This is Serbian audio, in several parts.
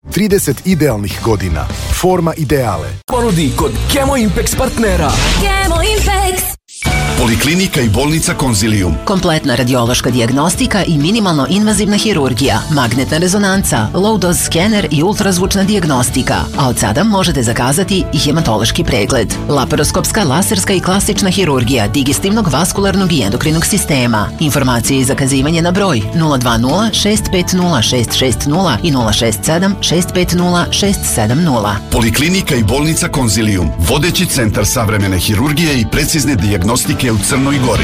30 idealnih godina. Forma ideale. Ponudi kod Kemo Impex partnera. Kemo Impex. Poliklinika i bolnica Konzilium. Kompletna radiološka dijagnostika i minimalno invazivna hirurgija, magnetna rezonanca, low-dose skener i ultrazvučna dijagnostika. A od sada možete zakazati i hematološki pregled. Laparoskopska, laserska i klasična hirurgija digestivnog, vaskularnog i endokrinog sistema. Informacije i zakazivanje na broj 020 650 660 i 067 650 670. Poliklinika i bolnica Konzilium. Vodeći centar savremene hirurgije i precizne dijagnostike u Crnoj Gori.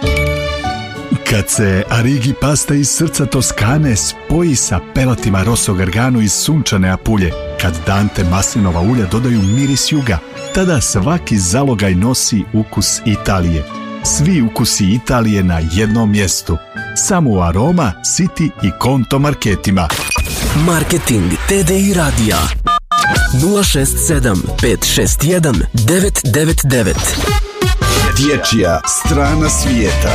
Kad se Arigi pasta iz srca Toskane spoji sa pelotima Rosso Gargano iz sunčane Apulje, kad Dante maslinova ulja dodaju miris juga, tada svaki zalogaj nosi ukus Italije. Svi ukusi Italije na jednom mjestu. Samo u Aroma, City i Konto marketima. Marketing TDI radija 067 561 999. Dječja strana svijeta.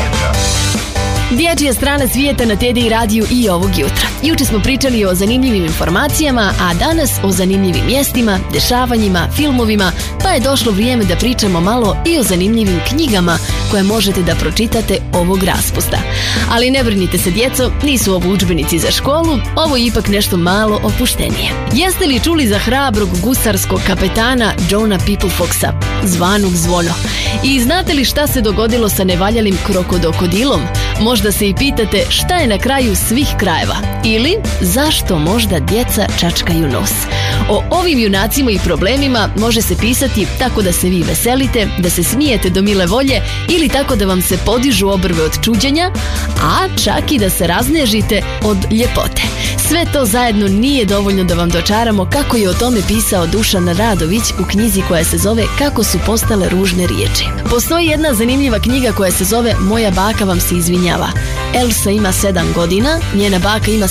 Dječja strana svijeta na TDI radiju i ovog jutra. Juče smo pričali o zanimljivim informacijama, a danas o zanimljivim mjestima, dešavanjima, filmovima, pa je došlo vrijeme da pričamo malo i o zanimljivim knjigama koje možete da pročitate ovog raspusta. Ali ne brinite se djeco, nisu ovo udžbenici za školu, ovo je ipak nešto malo opuštenije. Jeste li čuli za hrabrog gusarskog kapetana Johna Peoplefoxa, zvanog Zvono? I znate li šta se dogodilo sa nevaljalim krokodilom? Možda se i pitate šta je na kraju svih krajeva ili zašto možda djeca čačkaju nos. O ovim junacima i problemima može se pisati tako da se vi veselite, da se smijete do mile volje ili tako da vam se podižu obrve od čuđenja, a čak i da se raznežite od ljepote. Sve to zajedno nije dovoljno da vam dočaramo kako je o tome pisao Dušan Radović u knjizi koja se zove Kako su postale ružne riječi. Postoji jedna zanimljiva knjiga koja se zove Moja baka vam se izvinjava. Elsa ima 7 godina, njena baka ima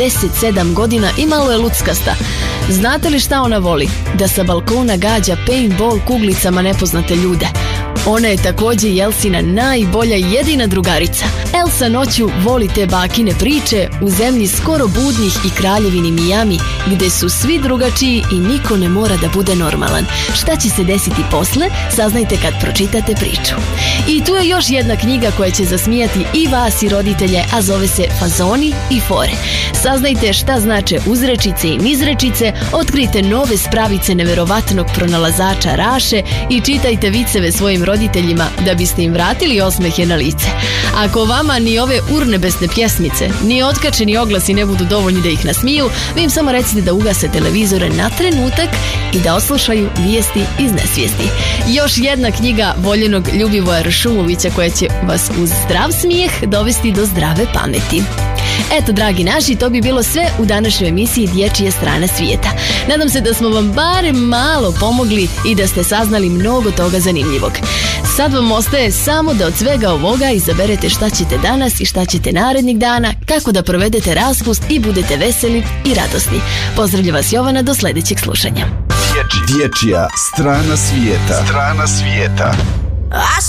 77 godina i malo je luckasta. Znate li šta ona voli? Da sa balkona gađa paintball kuglicama nepoznate ljude. Ona je također Elsina najbolja i jedina drugarica. Elsa noću voli te bakine priče u zemlji skoro budnih i kraljevini Miami, gdje su svi drugačiji i niko ne mora da bude normalan. Šta će se desiti posle, saznajte kad pročitate priču. I tu je još jedna knjiga koja će zasmijati i vas i roditelje, a zove se Fazoni i fore. Saznajte šta znače uzrečice i nizrečice, otkrijte nove spravice neverovatnog pronalazača Raše i čitajte viceve svojim roditeljima da biste im vratili osmehe na lice. Ako vama ni ove urnebesne pjesmice, ni otkačeni oglasi ne budu dovoljni da ih nasmiju, vi im samo recite da ugase televizore na trenutak i da oslušaju vijesti iz nesvijesti. Još jedna knjiga voljenog Ljubivoja Ršumovića koja će vas uz zdrav smijeh dovesti do zdrave pameti. Eto, dragi naši, to bi bilo sve u današnjoj emisiji Dječja strana svijeta. Nadam se da smo vam barem malo pomogli i da ste saznali mnogo toga zanimljivog. Sad vam ostaje samo da od svega ovoga izaberete šta ćete danas i šta ćete narednih dana, kako da provedete raspust i budete veseli i radosni. Pozdravlja vas Jovana, do sljedećeg slušanja. Dječja strana svijeta.